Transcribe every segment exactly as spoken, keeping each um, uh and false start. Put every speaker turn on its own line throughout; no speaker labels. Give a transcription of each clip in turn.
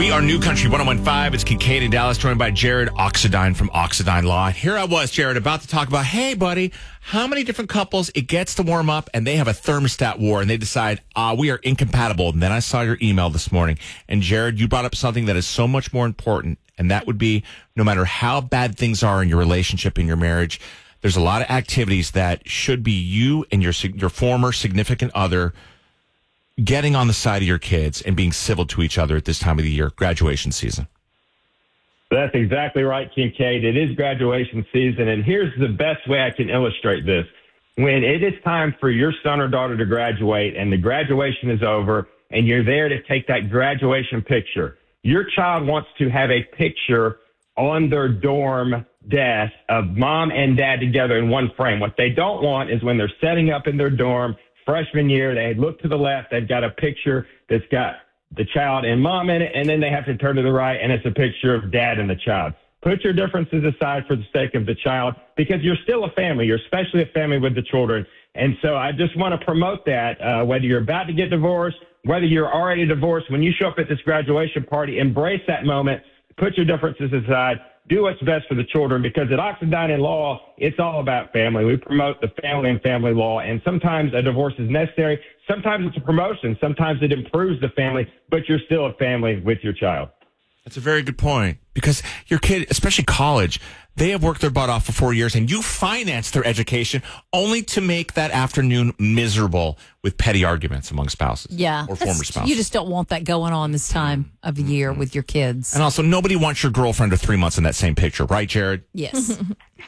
We are New Country one oh one point five. It's Kincaid in Dallas, joined by Jared Oxidine from Oxidine Law. Here I was, Jared, about to talk about, hey, buddy, how many different couples it gets to warm up and they have a thermostat war and they decide, ah, we are incompatible. And then I saw your email this morning. And, Jared, you brought up something that is so much more important, and that would be no matter how bad things are in your relationship, in your marriage, there's a lot of activities that should be you and your your former significant other getting on the side of your kids and being civil to each other at this time of the year, graduation season.
That's exactly right, Kincaid. It is graduation season, and here's the best way I can illustrate this. When it is time for your son or daughter to graduate and the graduation is over and you're there to take that graduation picture, your child wants to have a picture on their dorm desk of mom and dad together in one frame. What they don't want is when they're setting up in their dorm, freshman year, they look to the left, they've got a picture that's got the child and mom in it, and then they have to turn to the right, and it's a picture of dad and the child. Put your differences aside for the sake of the child, because you're still a family. You're especially a family with the children. And so I just want to promote that, uh, whether you're about to get divorced, whether you're already divorced, when you show up at this graduation party, embrace that moment, put your differences aside, do what's best for the children, because at Oxidine Law, it's all about family. We promote the family and family law, and sometimes a divorce is necessary. Sometimes it's a promotion. Sometimes it improves the family, but you're still a family with your child.
That's a very good point, because your kid, especially college, they have worked their butt off for four years, and you finance their education only to make that afternoon miserable with petty arguments among spouses
yeah,
or former spouses.
You just don't want that going on this time of the year with your kids.
And also, nobody wants your girlfriend of three months in that same picture, right, Jared?
Yes.
Is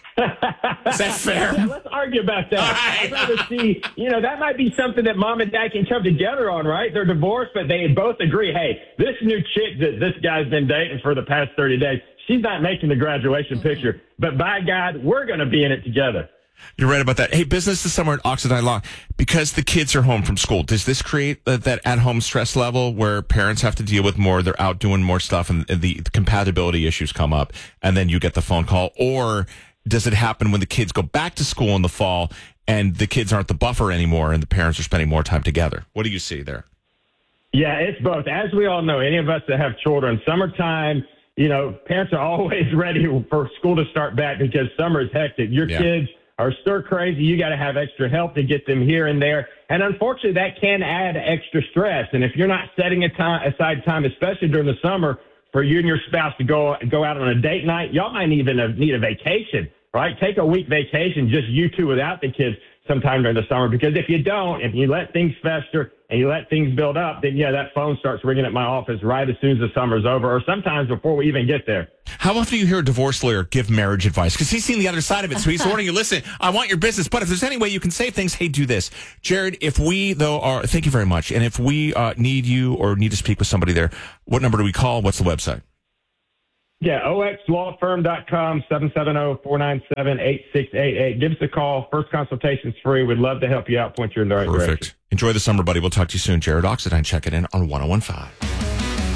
that fair?
Yeah, let's argue about that.
Right.
I'd rather see, you know, that might be something that mom and dad can come together on, right? They're divorced, but they both agree, hey, this new chick that this guy's been dating for the past thirty days, she's not making the graduation picture, but by God, we're going to be in it together.
You're right about that. Hey, business this summer at Oxidine Law, because the kids are home from school, does this create uh, that at-home stress level where parents have to deal with more, they're out doing more stuff, and, and the, the compatibility issues come up, and then you get the phone call? Or does it happen when the kids go back to school in the fall and the kids aren't the buffer anymore and the parents are spending more time together? What do you see there?
Yeah, it's both. As we all know, any of us that have children, summertime, you know, parents are always ready for school to start back because summer is hectic. Your
yeah.
kids are stir crazy. You got to have extra help to get them here and there. And unfortunately, that can add extra stress. And if you're not setting a time, aside time, especially during the summer, for you and your spouse to go go out on a date night, y'all might even need a vacation, right? Take a week vacation, just you two without the kids sometime during the summer. Because if you don't, if you let things fester and you let things build up, then, yeah, that phone starts ringing at my office right as soon as the summer's over, or sometimes before we even get there.
How often do you hear a divorce lawyer give marriage advice? Because he's seen the other side of it, so he's warning you, listen, I want your business, but if there's any way you can save things, hey, do this. Jared, if we, though, are, thank you very much, and if we uh, need you or need to speak with somebody there, what number do we call? What's the website?
Yeah, O X law firm dot com, seven seven zero, four nine seven, eight six eight eight. Give us a call. First consultation's free. We'd love to help you out, point you in the right
Perfect.
direction.
Enjoy the summer, buddy. We'll talk to you soon. Jared Oxidine, check it in on one oh one point five.